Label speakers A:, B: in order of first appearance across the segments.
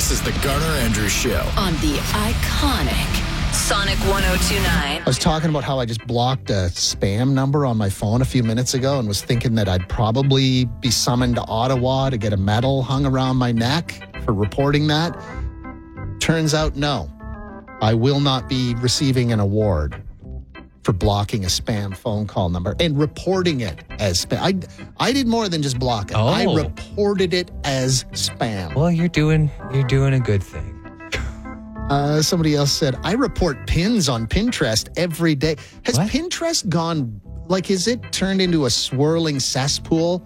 A: This is the Garner Andrews Show
B: on the iconic Sonic 102.9.
C: I was talking about how I just blocked a spam number on my phone a few minutes ago and was thinking that I'd probably be summoned to Ottawa to get a medal hung around my neck for reporting that. Turns out, no. I will not be receiving an award for blocking a spam phone call number and reporting it as spam. I did more than just block it.
D: Oh.
C: I reported it as spam.
D: Well, you're doing a good thing.
C: Somebody else said, I report pins on Pinterest every day. Has
D: What?
C: Pinterest gone, is it turned into a swirling cesspool?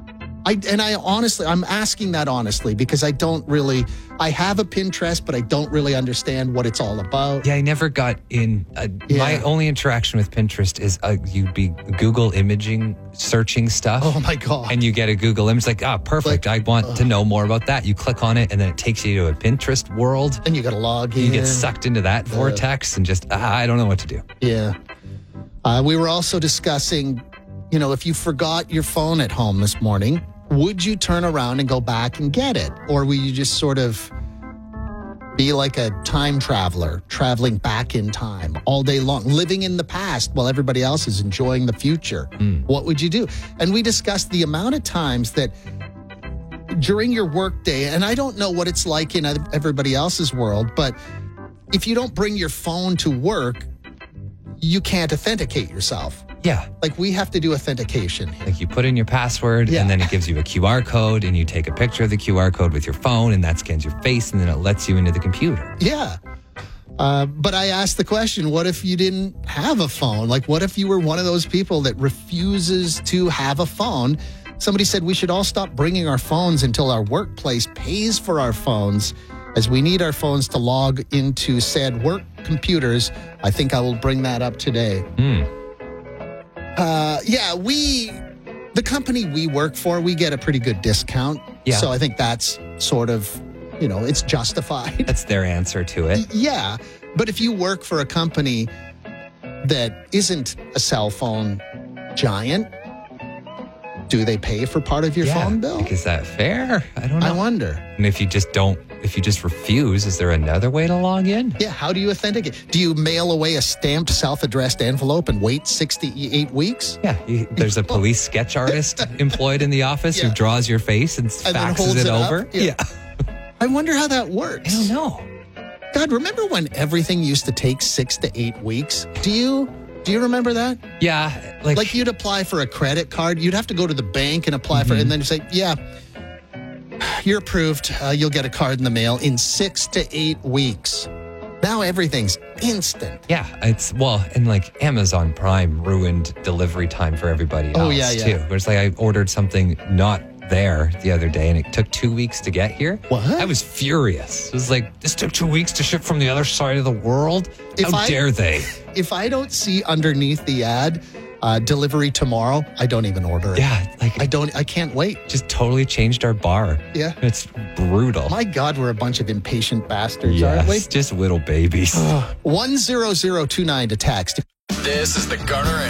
C: I'm asking that honestly because I have a Pinterest, but I don't really understand what it's all about.
D: Yeah, I never got in. My only interaction with Pinterest is you'd be Google imaging, searching stuff.
C: Oh my God.
D: And you get a Google image perfect. I want to know more about that. You click on it and then it takes you to a Pinterest world.
C: And you got to log in.
D: You get sucked into that vortex and just, I don't know what to do.
C: Yeah. We were also discussing, if you forgot your phone at home this morning, would you turn around and go back and get it? Or will you just sort of be like a time traveler, traveling back in time all day long, living in the past while everybody else is enjoying the future? What would you do? And we discussed the amount of times that during your workday, and I don't know what it's like in everybody else's world, but if you don't bring your phone to work, you can't authenticate yourself.
D: Yeah.
C: We have to do authentication.
D: You put in your password and then it gives you a QR code and you take a picture of the QR code with your phone and that scans your face and then it lets you into the computer.
C: Yeah. But I asked the question, what if you didn't have a phone? What if you were one of those people that refuses to have a phone? Somebody said we should all stop bringing our phones until our workplace pays for our phones, as we need our phones to log into said work computers. I think I will bring that up today. The company we work for, we get a pretty good discount.
D: Yeah.
C: So I think that's sort of, it's justified.
D: That's their answer to it.
C: Yeah. But if you work for a company that isn't a cell phone giant, do they pay for part of your phone bill?
D: Is that fair? I don't know.
C: I wonder.
D: And if you just refuse, is there another way to log in?
C: Yeah, how do you authenticate? Do you mail away a stamped self-addressed envelope and wait 68 weeks?
D: Yeah, there's a police sketch artist employed in the office who draws your face and
C: then
D: faxes
C: holds
D: it
C: up?
D: over.
C: Yeah. I wonder how that works.
D: I don't know.
C: God, remember when everything used to take 6 to 8 weeks? Do you remember that?
D: Yeah.
C: You'd apply for a credit card. You'd have to go to the bank and apply for it, and then you say, you're approved. You'll get a card in the mail in 6 to 8 weeks. Now everything's instant.
D: Yeah, and Amazon Prime ruined delivery time for everybody else too. Where it's I ordered something not there the other day and it took 2 weeks to get here.
C: What?
D: I was furious. It was this took 2 weeks to ship from the other side of the world. How dare they?
C: If I don't see underneath the ad, delivery tomorrow, I don't even order it.
D: Yeah,
C: I can't wait.
D: Just totally changed our bar.
C: Yeah.
D: It's brutal.
C: My God, we're a bunch of impatient bastards,
D: yes,
C: aren't we?
D: Just little babies.
C: 10029 to text.
A: This is the Garner